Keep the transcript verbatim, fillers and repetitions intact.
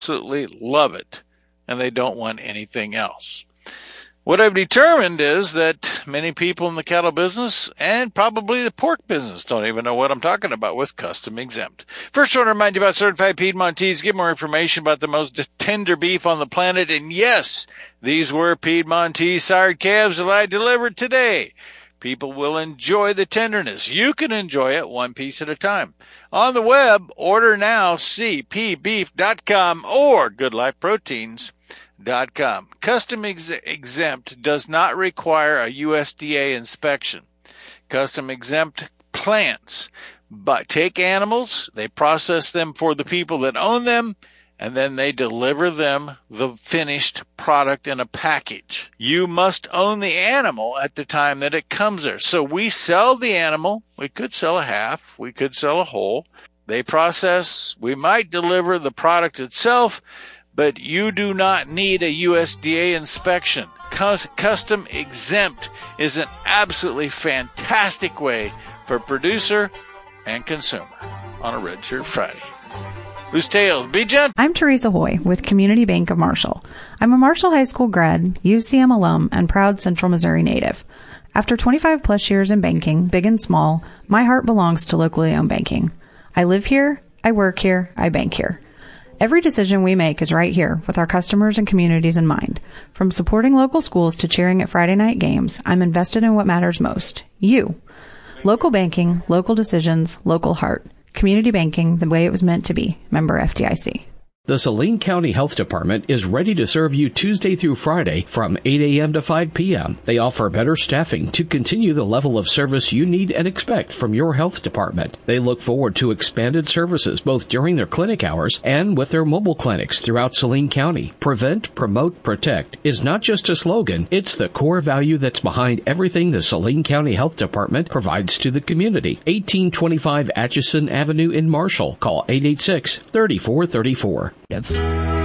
absolutely love it, and they don't want anything else. What I've determined is that many people in the cattle business and probably the pork business don't even know what I'm talking about with custom exempt. First, I want to remind you about Certified Piedmontese. Get more information about the most tender beef on the planet. And yes, these were Piedmontese sired calves that I delivered today. People will enjoy the tenderness. You can enjoy it one piece at a time. On the web, order now, c p beef dot com or Good Life Proteins dot com. Custom ex- exempt does not require a U S D A inspection. Custom exempt plants but take animals, they process them for the people that own them, and then they deliver them the finished product in a package. You must own the animal at the time that it comes there. So we sell the animal. We could sell a half. We could sell a whole. They process. We might deliver the product itself, but you do not need a U S D A inspection. Custom exempt is an absolutely fantastic way for producer and consumer on a Red Shirt Friday. Who's Tails? Be gentle. I'm Teresa Hoy with Community Bank of Marshall. I'm a Marshall High School grad, U C M alum, and proud Central Missouri native. After twenty-five plus years in banking, big and small, my heart belongs to locally owned banking. I live here, I work here, I bank here. Every decision we make is right here with our customers and communities in mind. From supporting local schools to cheering at Friday night games, I'm invested in what matters most, you. Local banking, local decisions, local heart. Community banking the way it was meant to be. Member F D I C. The Saline County Health Department is ready to serve you Tuesday through Friday from eight a.m. to five p.m. They offer better staffing to continue the level of service you need and expect from your health department. They look forward to expanded services both during their clinic hours and with their mobile clinics throughout Saline County. Prevent, promote, protect is not just a slogan, it's the core value that's behind everything the Saline County Health Department provides to the community. eighteen twenty-five Atchison Avenue in Marshall. Call eight eight six, three four three four.